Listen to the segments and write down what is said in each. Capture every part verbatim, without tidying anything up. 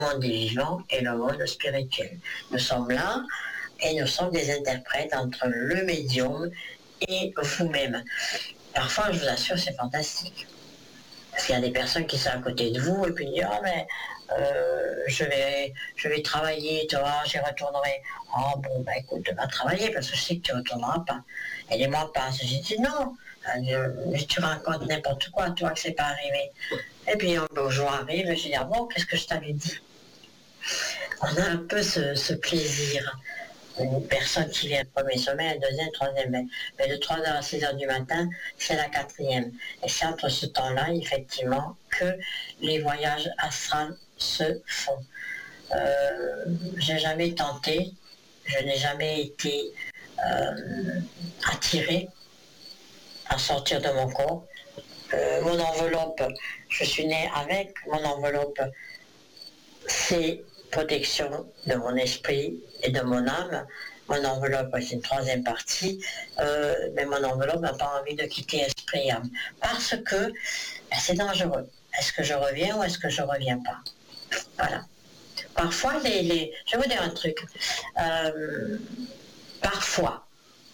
monde des vivants et le monde spirituel. Nous sommes là et nous sommes des interprètes entre le médium et vous-même. Parfois, je vous assure, c'est fantastique. Parce qu'il y a des personnes qui sont à côté de vous et puis disent « Ah, mais euh, je, vais, je vais travailler, toi, j'y retournerai. » Ah bon, ben écoute, tu vas travailler parce que je sais que tu ne retourneras pas. Et les mois passent. J'ai dit « Non, euh, tu racontes n'importe quoi, toi, que c'est pas arrivé. » Et puis un jour arrive et je dis « Ah bon, qu'est-ce que je t'avais dit ?» On a un peu ce, ce plaisir. Une personne qui vient le premier sommet, le deuxième, le troisième, mais de trois heures à six heures du matin, c'est la quatrième. Et c'est entre ce temps-là, effectivement, que les voyages astrales se font. Euh, j'ai jamais tenté, je n'ai jamais été euh, attirée à sortir de mon corps. Euh, mon enveloppe, je suis née avec, mon enveloppe, c'est protection de mon esprit et de mon âme. Mon enveloppe, c'est une troisième partie, euh, mais mon enveloppe n'a pas envie de quitter esprit et âme. Parce que ben, c'est dangereux. Est-ce que je reviens ou est-ce que je ne reviens pas? Voilà. Parfois, les, les... je vais vous dire un truc. Euh, parfois,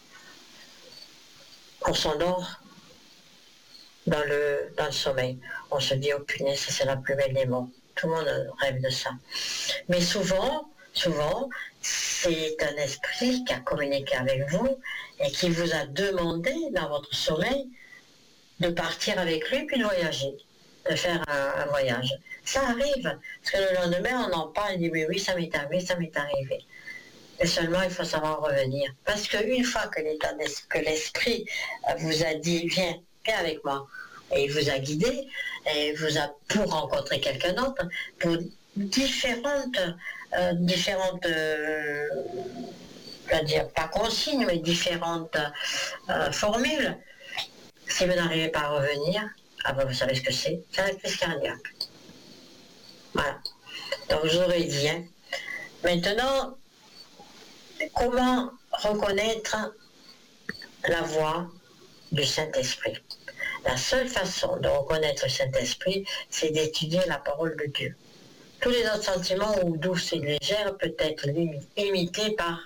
on s'endort dans le, dans le sommeil. On se dit, oh punaise, c'est la plus belle des morts. Tout le monde rêve de ça. Mais souvent, souvent, c'est un esprit qui a communiqué avec vous et qui vous a demandé dans votre sommeil de partir avec lui puis de voyager, de faire un, un voyage. Ça arrive, parce que le lendemain, on en parle et dit, mais oui, ça m'est arrivé, ça m'est arrivé. Et seulement, il faut savoir revenir. Parce qu'une fois que, que l'esprit vous a dit, viens, viens avec moi, et il vous a guidé, et vous a pour rencontrer quelqu'un d'autre, pour différentes, euh, différentes, euh, je veux dire, pas consignes, mais différentes euh, formules. Si vous n'arrivez pas à revenir, ah ben vous savez ce que c'est, c'est la crise cardiaque. Voilà. Donc je vous aurais dit, hein. Maintenant, comment reconnaître la voix du Saint-Esprit? La seule façon de reconnaître le Saint-Esprit, c'est d'étudier la parole de Dieu. Tous les autres sentiments, ou douces et légères, peuvent être imités par...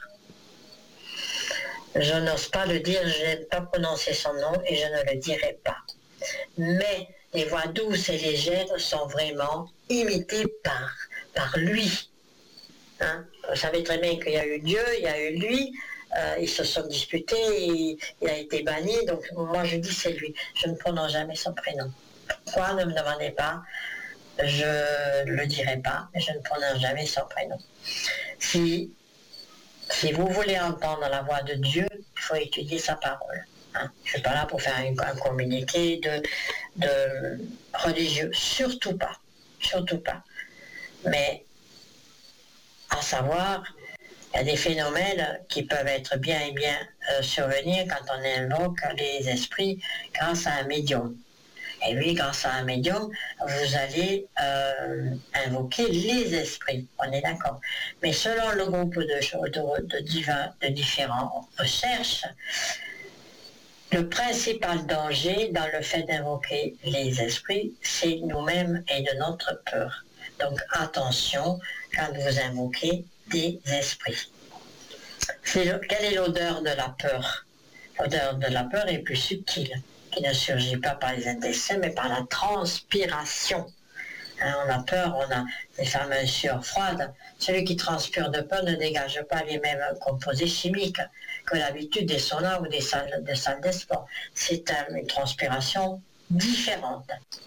Je n'ose pas le dire, je n'aime pas prononcer son nom et je ne le dirai pas. Mais les voix douces et légères sont vraiment imitées par, par lui. Hein? Vous savez très bien qu'il y a eu Dieu, il y a eu lui, euh, ils se sont disputés, il, il a été banni, donc moi je dis c'est lui. Je ne prononce jamais son prénom. Pourquoi? Ne me demandez pas, je ne le dirai pas, mais je ne prononce jamais son prénom. Si, si vous voulez entendre la voix de Dieu, il faut étudier sa parole. Hein? Je ne suis pas là pour faire un, un communiqué de, de religieux, surtout pas, surtout pas. Mais à savoir, il y a des phénomènes qui peuvent être bien et bien euh, survenir quand on invoque les esprits grâce à un médium. Et oui, grâce à un médium, vous allez euh, invoquer les esprits, on est d'accord. Mais selon le groupe de, de, de, divin, de différents recherches, le principal danger dans le fait d'invoquer les esprits, c'est nous-mêmes et de notre peur. Donc attention quand vous invoquez des esprits. Le, quelle est l'odeur de la peur? L'odeur de la peur est plus subtile, qui ne surgit pas par les intestins, mais par la transpiration. Hein, on a peur, on a les fameuses sueurs froides. Celui qui transpire de peur ne dégage pas les mêmes composés chimiques que l'habitude des saunas ou des salles, des salles de sport. C'est une transpiration différente.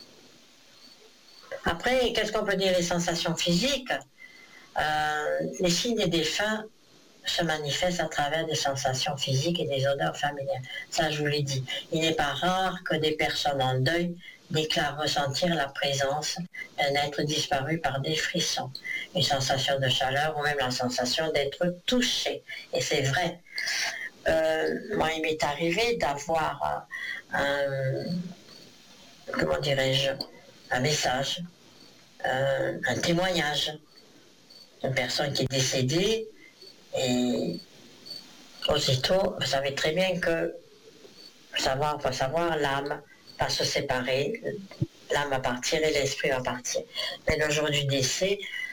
Après, qu'est-ce qu'on peut dire les sensations physiques? euh, Les signes des défunts se manifestent à travers des sensations physiques et des odeurs familières. Ça, je vous l'ai dit. Il n'est pas rare que des personnes en deuil déclarent ressentir la présence d'un être disparu par des frissons, une sensation de chaleur ou même la sensation d'être touché. Et c'est vrai. Euh, moi, il m'est arrivé d'avoir un, comment dirais-je, un message, euh, un témoignage d'une personne qui est décédée. Et aussitôt, vous savez très bien que savoir, faut savoir, l'âme va se séparer, l'âme va partir et l'esprit va partir. Mais le jour du décès,